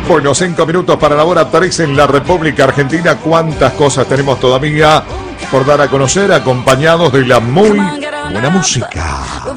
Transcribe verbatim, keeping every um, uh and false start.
Bueno, cinco minutos para la hora tres en la República Argentina. Cuántas cosas tenemos todavía por dar a conocer, acompañados de la muy buena música.